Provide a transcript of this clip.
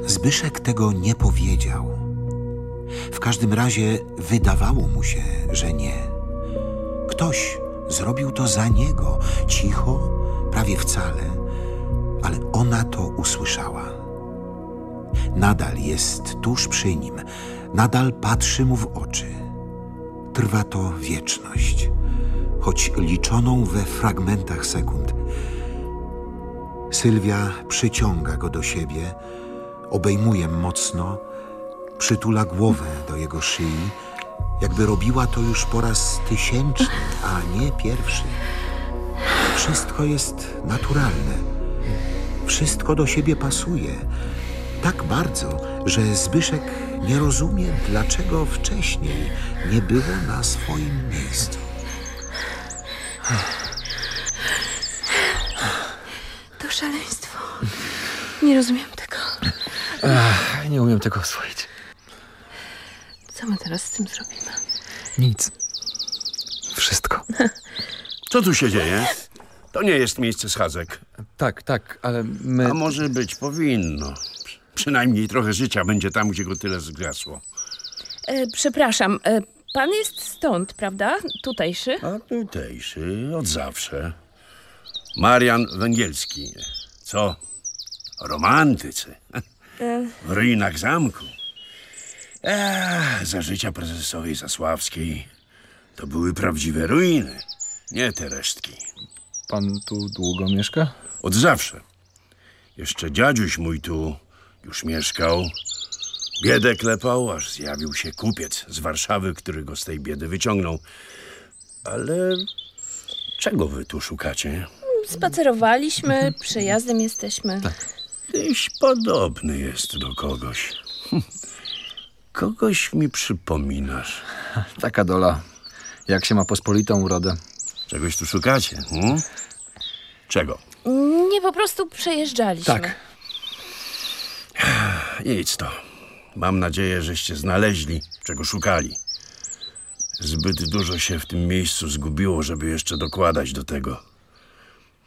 Zbyszek tego nie powiedział. W każdym razie wydawało mu się, że nie. Ktoś zrobił to za niego, cicho, prawie wcale, ale ona to usłyszała. Nadal jest tuż przy nim, nadal patrzy mu w oczy. Trwa to wieczność, choć liczoną we fragmentach sekund. Sylwia przyciąga go do siebie, obejmuje mocno, przytula głowę do jego szyi, jakby robiła to już po raz 1000, a nie pierwszy. Wszystko jest naturalne. Wszystko do siebie pasuje. Tak bardzo, że Zbyszek nie rozumie, dlaczego wcześniej nie było na swoim miejscu. To szaleństwo. Nie rozumiem tego. Nie umiem tego oswoić. Co my teraz z tym zrobimy? Nic. Wszystko. Co tu się dzieje? To nie jest miejsce schadzek. Tak, ale my... A może być powinno. Przynajmniej trochę życia będzie tam, gdzie go tyle zgasło. Przepraszam, pan jest stąd, prawda? Tutejszy? A tutejszy, od zawsze. Marian Węgielski. Co? Romantycy. W ruinach zamku. Za życia prezesowej Zasławskiej to były prawdziwe ruiny, nie te resztki. Pan tu długo mieszka? Od zawsze. Jeszcze dziadziuś mój tu już mieszkał. Biedę klepał, aż zjawił się kupiec z Warszawy, który go z tej biedy wyciągnął. Ale czego wy tu szukacie? Spacerowaliśmy, przejazdem jesteśmy. Tak. Tyś podobny jest do kogoś. Kogoś mi przypominasz. Taka dola. Jak się ma pospolitą urodę. Czegoś tu szukacie? Czego? Nie, po prostu przejeżdżaliśmy. Tak. Nic to. Mam nadzieję, żeście znaleźli, czego szukali. Zbyt dużo się w tym miejscu zgubiło, żeby jeszcze dokładać do tego.